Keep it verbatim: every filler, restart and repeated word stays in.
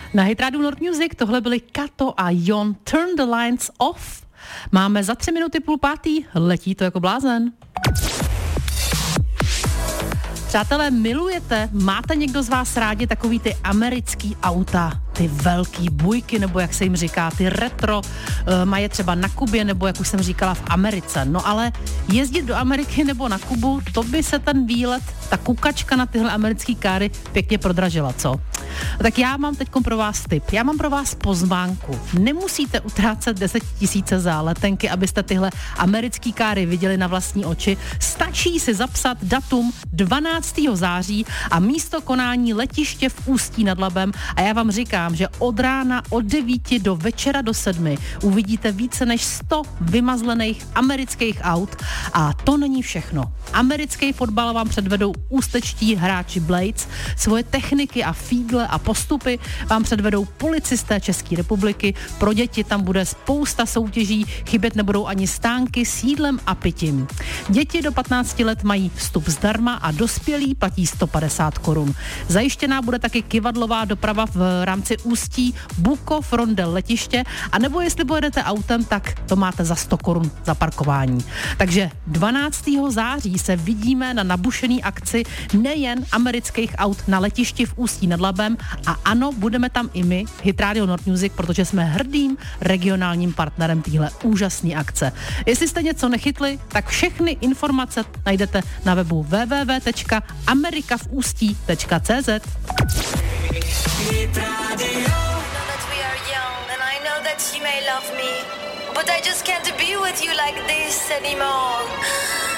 Na Hit Radio Nord Music tohle byly Kato a Jon, Turn the Lights Off. Máme za tři minuty půl pátý, letí to jako blázen. Přátelé, milujete, máte někdo z vás rádi takový ty americký auta, ty velký bujky, nebo jak se jim říká, ty retro, e, mají třeba na Kubě, nebo jak už jsem říkala v Americe. No ale jezdit do Ameriky nebo na Kubu, to by se ten výlet, ta kukačka na tyhle americký káry pěkně prodražila, co? Tak já mám teď pro vás tip. Já mám pro vás pozvánku. Nemusíte utrácet deset tisíce za letenky, abyste tyhle americký káry viděli na vlastní oči. Stačí si zapsat datum dvanáctého září a místo konání letiště v Ústí nad Labem. A já vám říkám, že od rána od devíti do večera do sedmi uvidíte více než sto vymazlených amerických aut. A to není všechno. Americký fotbal vám předvedou ústečtí hráči Blades, svoje techniky a fígle a postupy vám předvedou policisté České republiky. Pro děti tam bude spousta soutěží, chybět nebudou ani stánky s jídlem a pitím. Děti do patnácti let mají vstup zdarma a dospělí platí sto padesát korun. Zajištěná bude taky kivadlová doprava v rámci Ústí Bukov Rondel letiště, a nebo jestli pojedete autem, tak to máte za sto korun za parkování. Takže dvanáctého září se vidíme na nabušený akci nejen amerických aut na letišti v Ústí nad Labem, a ano, budeme tam i my, Hit Radio Nord Music, protože jsme hrdým regionálním partnerem téhle úžasné akce. Jestli jste něco nechytli, tak všechny informace najdete na webu w w w tečka amerika v ústí tečka c z. But I just can't be with you like this anymore.